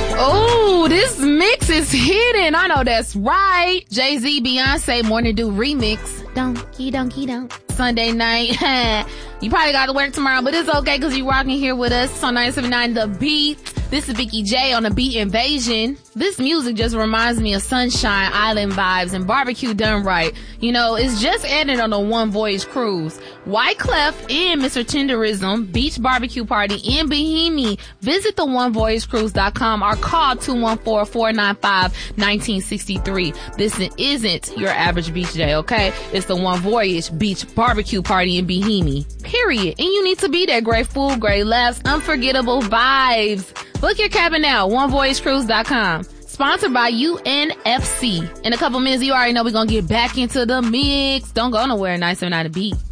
Oh, this mix is hidden. I know that's right. Jay-Z, Beyonce, Morning Dew remix. Donkey, donkey, donk. Sunday night. You probably got to work tomorrow, but it's okay because you're rocking here with us. It's on 979 The Beat. This is Vicky J on the Beat Invasion. This music just reminds me of Sunshine Island vibes and barbecue done right. You know, it's just ended on a One Voyage cruise. Wyclef and Mr. Tenderism, Beach Barbecue Party in Bahini. Visit the onevoyagecruise.com or call 214-495-1963. This isn't your average beach day, okay? It's the One Voyage Beach Barbecue Party in Bahini. Period. And you need to be there. Great food, great laughs, unforgettable vibes. Book your cabin now, onevoyagecruise.com. Sponsored by UNFC. In a couple minutes, you already know we're going to get back into the mix. Don't go nowhere. 979 The Beat.